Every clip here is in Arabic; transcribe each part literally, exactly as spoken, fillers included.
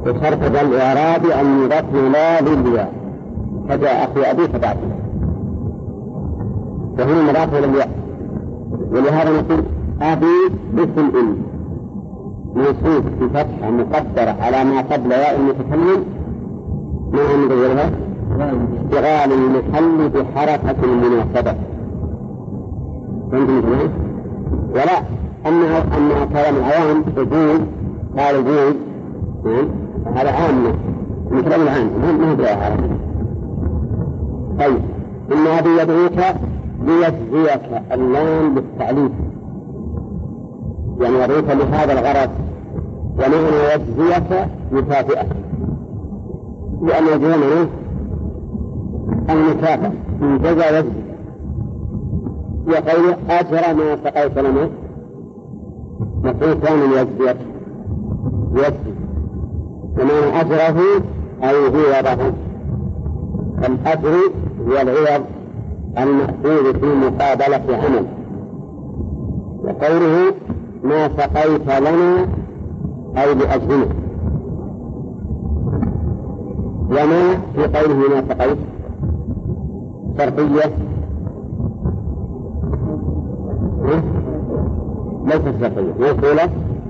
وشرط الإعراب أن يضاف لا للياء فجاء أخي أبي فبعث وهنا مضاف إلى الياء. ولهذا نقول أبي باسم إن منصوب بفتحة مقدرة على ما قبل ياء المتكلم ما من غيرها اشتغال المحل بحركة المناسبة. فهمتم كمان؟ ولا أما أما كلام العوام يجوز قال يجوز هذا عام من كلام العام ما هو بها. طيب إن أبي يدعوك ليجزيك اللام بالتعليم يعني يدعوك لهذا الغرض ومعنى يجزيك مكافئة لأن يجزينا المكافأة من جزا يجزي يقول أجر ما سقيت لنا مفعول ثاني يجزيك يجزي ومعنى أجره أي عوضه. الأجر هو العوض المأخوذ في مقابلة عمل. وقوله ما سقيت لنا أي لأجلنا. وما في قوله ما سقيت شرطية ليست شرطية موصولة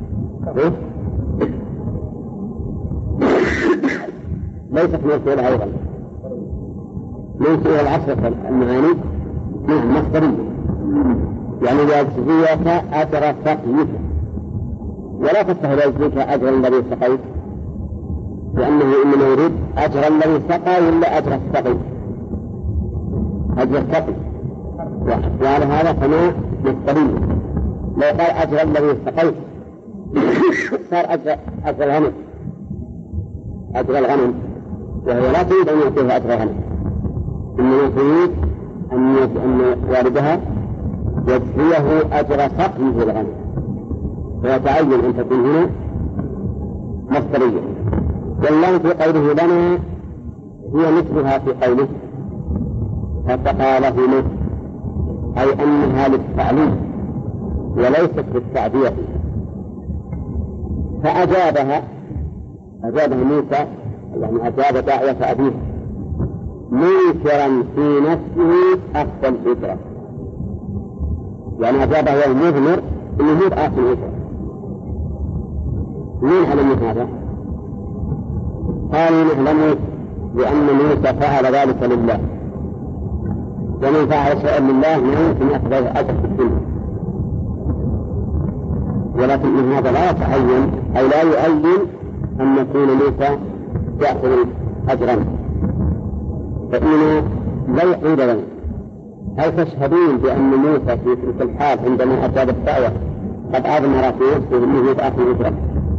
ليست موصولة أيضا موصولة العشرة المعاني نعم مصدرية يعني ليجزيك أجر سقيك ولا تستهل يجزيك أجر الذي سقيت لأنه إنما يريد أجر الذي سقى ولا أجر السقي أجر السقي وعلى هذا فما مصدرية. لو قال أجر الذي سقيت صار أجر أجر الغنم أجر الغنم وهي لا تريد أن يعطيها أجر الغنم إنما تريد أن والدها يجزيه أجر سقيه الغنم فيتعين أن تكون هنا مصدرية. والله في قوله لنا هي مثلها في قوله فسقى لهما أي أنها للتعليم وليست للتعبير. فأجابها أجابها موسى يعني أجاب داعية أبيه منكرا في نفسه أخذ الإجرة يعني أجابه هو المضمر إنه هو أخذ الإجرة. مين علم هذا؟ قالوا نعلم لأن موسى فعل ذلك لله ومن فعل شيئا لله ممكن يأخذ أجر في الدنيا ولكن هذا لا يتعين أو لا يؤين أن يكون موسى يأخذ أجرا فإننا لا يحيد لنا. هل تشهدون بأن موسى في تلك الحال عندما أجاب الدعوة قد أضمر في نفسه أنه يأخذ أجرا؟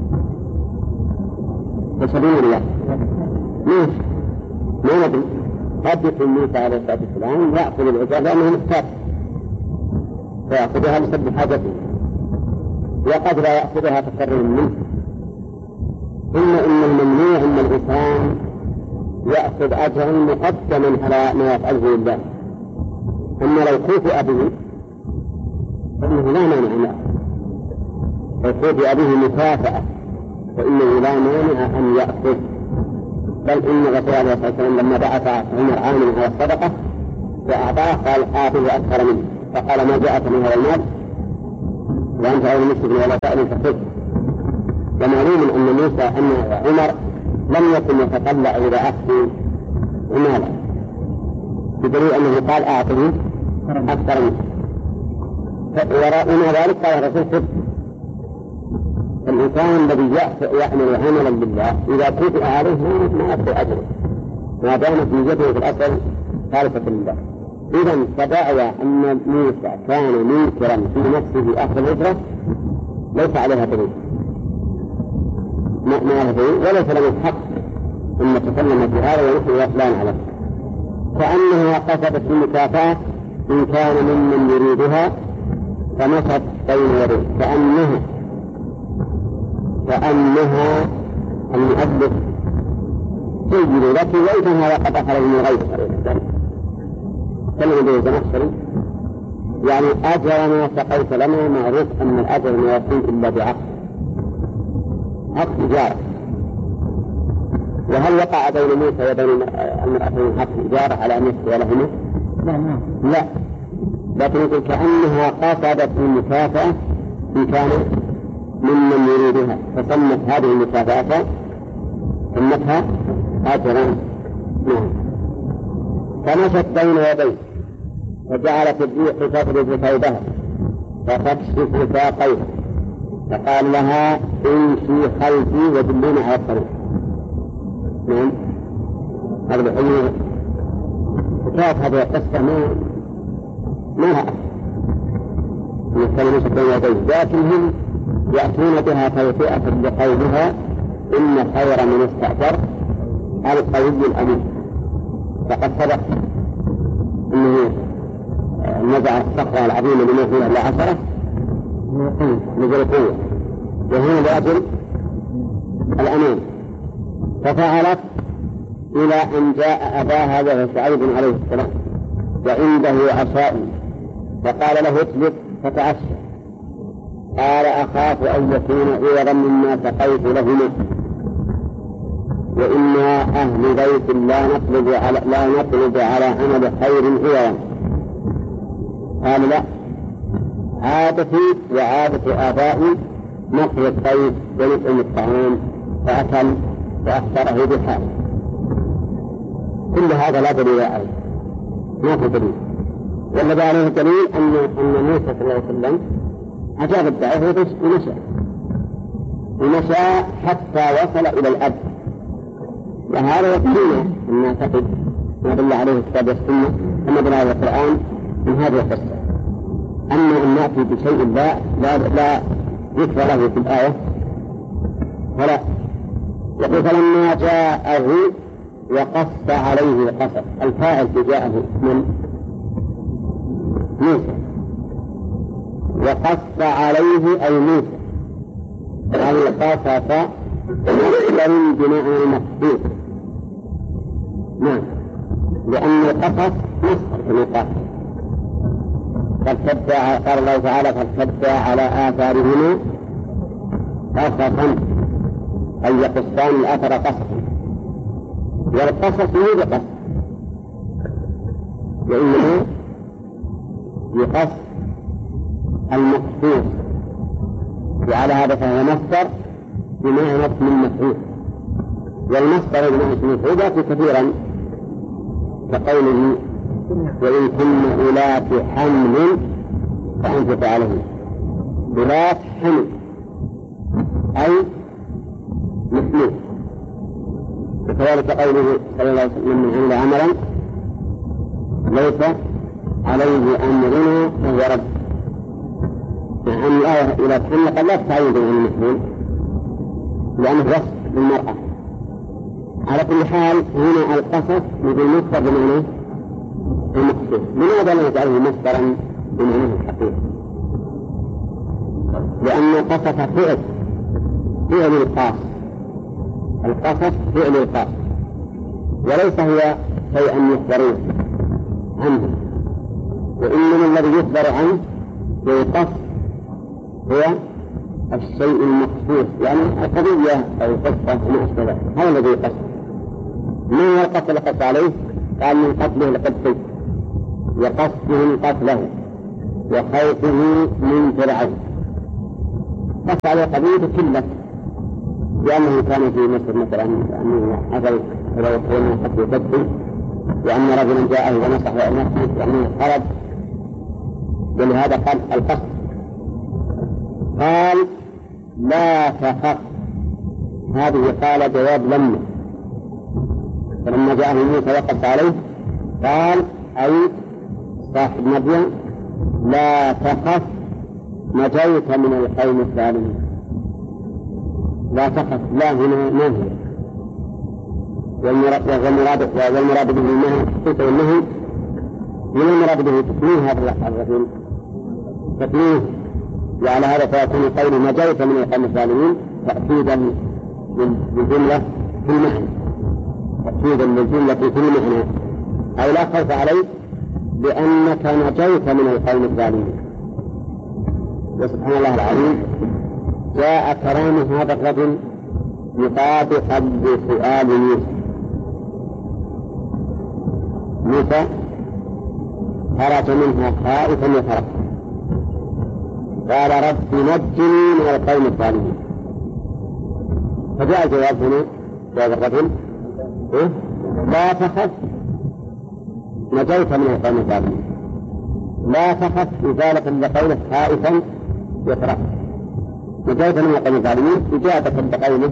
تشهدون الله؟ ليش؟ ما ندري. قد يكون موسى عليه الصلاة والسلام يأخذ الأجر لأنه محتاج فيأخذها لسد حاجته وقد لا يأخذها تكرر منه. إلا إن الممنوع أن الإنسان يأخذ أجرا مقدما على ما يفعله لله. أما لو كوفئ به فإنه لا مانع له لو كوفئ به مكافأة فإنه لا مانع أن يأخذ. بل إن الرسول عليه الصلاة والسلام لما بعث عمر عامل على الصدقة فأعطاه قال آخذ أكثر منه فقال ما جاءك من هذا المال وأنت أول مسلم ولا تأذن فخذ. ومعلوم أن موسى أن عمر لم يكن يتطلع إلى أخذ مالا بدليل أنه قال أعطه أكثر منه. ورأينا ذلك قال الرسول خذ. الإنسان الذي يعمل عملا بالله إذا كتب عليه ما أخذ أجره ما دامت نيته في الأصل خالصة لله. إذن فدعوى أن موسى كان منكرا في نفسه أخذ الأجرة ليس عليها دليل ما لها دليل وليس له الحق أن نتكلم في هذا ونحن يقلان عليه كأنها قصدت المكافأة إن كان ممن يريدها فمشت بين يديه كأنها كأنها المؤلف تجد لك وإذن هذا قد أخرج من غير كلمة به بنفسه يعني أجر ما سقيت لنا معروف أن الأجر ما يكون إلا بعقد عقد جارة وهل وقع بين موسى وبين المرأتين حق إجارة على أن يسقي لهما؟ لا لا، لكن يقول كأنها قصدت المكافأة إن كان ممن يريدها، فسمت هذه المكافأة سمتها أجرا. نعم. فمشت بين يديه فجعلت الريح تضرب ثوبها فتكشف ساقيها، فقال لها امشي خلفي ودلوني على الطريق. نعم. هذا الحين وكانت هذه القصة ما ما لها أصل من مشت بين يديه، لكنهم يأتون بها توفئة لقولها إن خير من استأجر القوي الأمين. فقد سبق أنه نزع الصخرة العظيمة لما فيها إلا عشرة نزل قوة، وهنا لأجل الأمان. ففعلت إلى أن جاء أباها وهو شعيب عليه السلام وعنده عصا، فقال له اطلق فتعشى. قال أخاف أن يكون عوضا مما سقيت لهما، وإنا أهل بيت لا نطلب على, لا نطلب على عمل خير عوضا. قال لا، عادتي وعادة آبائي نقل الطيب ونطعم الطعام، فأكل وأخبره بالحال. كل هذا لا دليل عليه، ما في دليل. والذي عليه دليل أن أن موسى صلى الله عليه وسلم أجاب الدعوة ومشى ومشى حتى وصل إلى الأب، وهذا يكفينا أن نعتقد ما دل عليه الكتاب والسنة كما دل على القرآن من هذه القصة. أما أن نأتي بشيء لا لا لا ذكر له في الآية فلا. يقول فلما جاءه وقص عليه القصص، الفاعل جاءه من موسى، وقص عليه أي موسى القصص مصدر بمعنى المقصود. نعم، لأن القصص مصدر كما قال فارتد، قال الله تعالى فارتد على آثارهما قصصا، أي يقصان الأثر قصصا، والقصص هو قصص، وإنما يقص المقصود، وعلى هذا فهو مصدر بمعنى اسم المفعول، والمصدر بمعنى اسم المفعول يأتي كثيرا كقوله وإن كن أولات حمل فأنفق عليهم. أولات حمل أي مثله، وكذلك قوله صلى الله عليه وسلم من عمل عملا ليس عليه أمرنا فهو رد. مع أن الآية أولات حمل قد لا تتعين عن المثلين لأنه وصف للمرأة. على كل حال هنا القصص مثل مصدر بمعنى المقصود. لماذا لا نجعله مصدرا بمعنى الحقيقي؟ لأن القصص فعل فعل القاص، القصص فعل القاص، وليس هو شيئا يخبرون عنه، وإنما الذي يخبر عنه ويقص هو الشيء المقصود، يعني القضية أو القصة وما أشبه ذلك، هذا الذي يقص. من هو القتل قص عليه؟ قال من قتله لقتله، وقصده من قتله، وخوفه من فرعون. قص عليه قضية كله، لأنه كان في مصر مثلا أنه أثر فرعون قد يقتل، وأن رجلا جاءه ونصح نفسه يعني خرج، ولهذا قال القصد. قال لا تخف، هذه قال جواب لما، فلما جاءه موسى وقف عليه قال أي صاحب مدين لا تخف نجوت من القوم الظالمين. لا تخف، لا هنا ما هي، والمراد والمراد به النهي حقيقة النهي، من المراد به تكميل هذا الرجل تكميل، وعلى هذا فيكون قول نجوت من القوم الظالمين تأكيدا للجملة في المعنى، تأكيدا للجملة في المعنى، أي لا خوف عليك لأنك نجوت من القوم الظالمين. وسبحان الله العظيم، جاء كلام هذا الرجل مطابقا لسؤال موسى. موسى خرج منها خائفا يترقب، قال رب نجني من القوم الظالمين. فجاء الجواب هنا جواب الرجل إيه؟ لا تخف نجوت من القوم الظالمين. لا تخف إزالة لقوله خائفا يترقب، نجوت من القوم الظالمين إجابة بقوله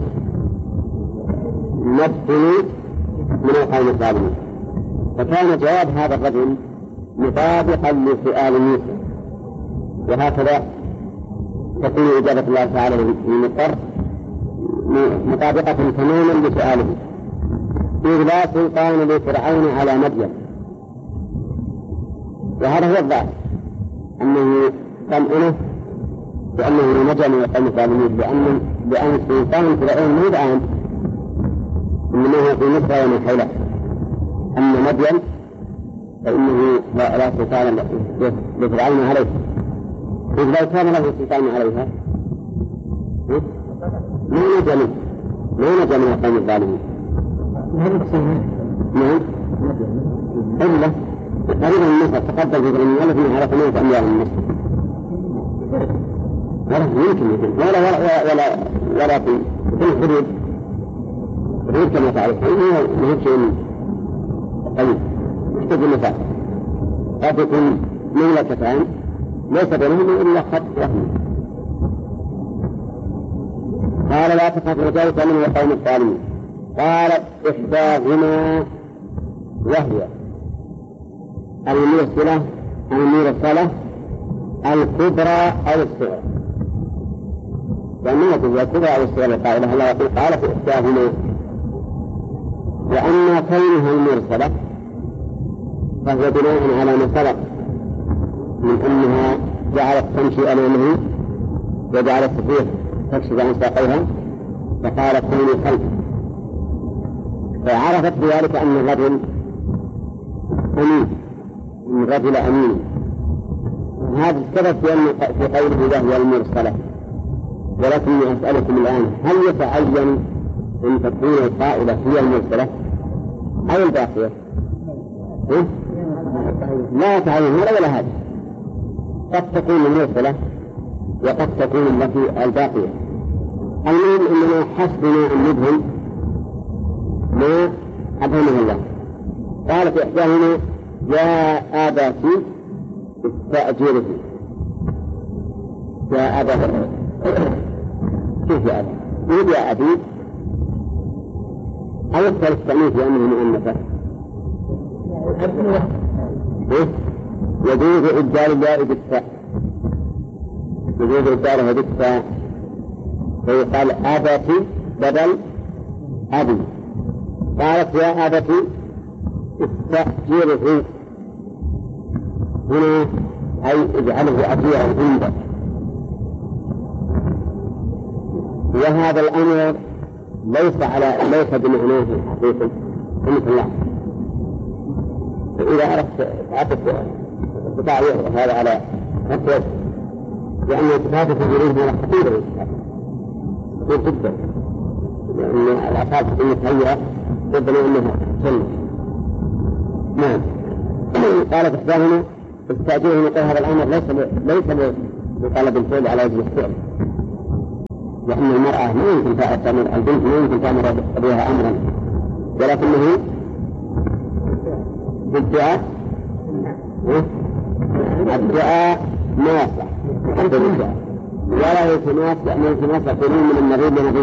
نجني من القوم الظالمين. فكان جواب هذا الرجل مطابقا لسؤال موسى، وهكذا تكون إجابة الله تعالى للمضطر مطابقة تماما لسؤاله. إذ لا سلطان لفرعون على مدين، وهذا هو الظاهر أنه طمأنه بأنه نجا من القوم الظالمين، لأن لأن سلطان فرعون مو الآن، إنما هو في مصر ومن حوله. أما مدين فإنه لا, لا سلطان لفرعون عليه. إذ لو كان له سلطان عليها ما نجا منه، ما نجا من القوم الظالمين. نعم إلا قريبا من مصر تقدم في فرعون الذين على ثمانية أميال من مصر، ولا يمكن ولا ولا ولا ولا في الحدود غير كما تعرف. ما هو شيء طيب يحتاج المسافة. قد يكون مملكتان ليس بينهما إلا خط وهم. قال لا تخف نجوت من القوم الظالمين. قالت إحداهما وهي المرسلة المرسلة الكبرى أو الصغرى، لأنها تقول الكبرى أو الصغرى قائلها الله يقول قالت إحداهما. وأما كونها المرسلة فهو بناء على ما سبق من أنها جعلت تمشي أمامه وجعلت تطير تكشف عن ساقيها فقالت كوني خلف، فعرفت بذلك أن الرجل أمين، أن الرجل أمين. هذا السبب في قوله وهي المرسلة. ولكني أسألكم الآن هل يتعين أن تكون القائلة هي المرسلة أو الباقية؟ إيه؟ لا يتعين ولا ولا هذا، قد تكون المرسلة وقد تكون التي الباقية. المهم إننا حسبنا أن ندهم ما أبهمه الله. قالت إحداهما يا أبتي استأجره. يا أبا كيف يا أبا؟ قل يا أبي أو يختار التأنيث لأنه مؤنثة. يجوز إبدال الياء بالتاء، يجوز إبدالها بالتاء فيقال أبتي بدل أبي. قالت يا أبتي استأجره، هنا أي اجعله أجيرا عندك. وهذا الأمر ليس على ليس بمعناه الحقيقي مثل الله. فإذا أردت تعرف تطاعي هذا على نفسه، لأن صفاته في جريمه على خطيرة خطير جدا، لأن العقاب المتهيئة ربما أنها سنة. نعم. قالت إحداهما استأجره يقول هذا الأمر ليس ليس بطلب الفعل على وجه الفعل، لأن المرأة ما يمكن تأمر البنت ما يمكن تأمر أبيها أمرا، ولكنه بالدعاء الدعاء ما يصح ولا يتناسب، لأنه يتناسب قليل من المريض لمريض